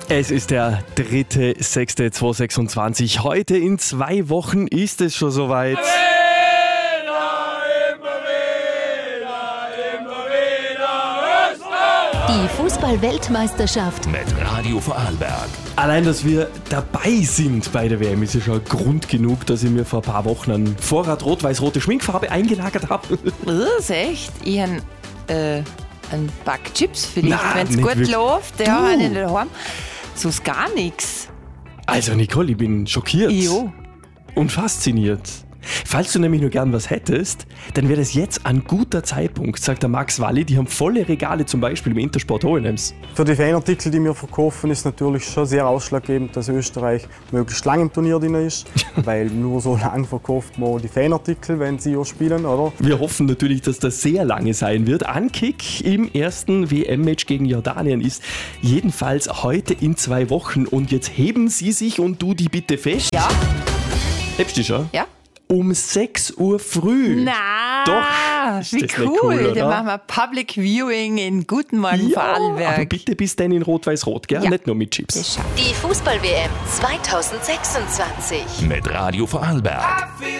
Es ist der 3.6.2026. Heute in 2 Wochen ist es schon soweit. Die Fußball-Weltmeisterschaft mit Radio Vorarlberg. Allein, dass wir dabei sind bei der WM, ist ja schon Grund genug, dass ich mir vor ein paar Wochen einen Vorrat rot-weiß-rote Schminkfarbe eingelagert habe. Ist echt? Ich habe einen Pack Chips vielleicht, wenn es nicht gut wirklich. läuft. Ja, Du. einen daheim. Sonst gar nichts. Also Nicole, ich bin schockiert Jo. und fasziniert. Falls du nämlich nur gern was hättest, dann wäre das jetzt ein guter Zeitpunkt, sagt der Max Walli. Die haben volle Regale, zum Beispiel im Intersport Hohenems. Für die Fanartikel, die wir verkaufen, ist natürlich schon sehr ausschlaggebend, dass Österreich möglichst lange im Turnier drin ist. Weil nur so lange verkauft man die Fanartikel, wenn sie auch spielen, oder? Wir hoffen natürlich, dass das sehr lange sein wird. Ankick im ersten WM-Match gegen Jordanien ist jedenfalls heute in 2 Wochen. Und jetzt heben Sie sich und du die bitte fest. Ja? Hebst du dich schon? Ja? Um 6 Uhr früh. Na, Doch. Ist wie das nicht cool. cool, oder? Dann machen wir Public Viewing in Guten Morgen Ja, aber Vorarlberg. bitte bis dann in Rot-Weiß-Rot, gell? Ja. Nicht nur mit Chips. Das schafft. die Fußball-WM 2026. Mit Radio Vorarlberg.